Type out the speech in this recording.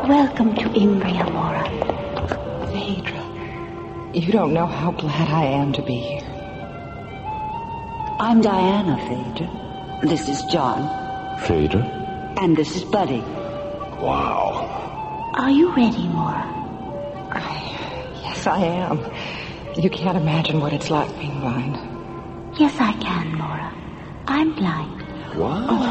Welcome to Imbria, Mora. Phaedra, you don't know how glad I am to be here. I'm Diana, Phaedra. This is John. Phaedra? And this is Buddy. Wow. Are you ready, Mora? Yes, I am. You can't imagine what it's like being blind. Yes, I can, Mora. I'm blind. Wow.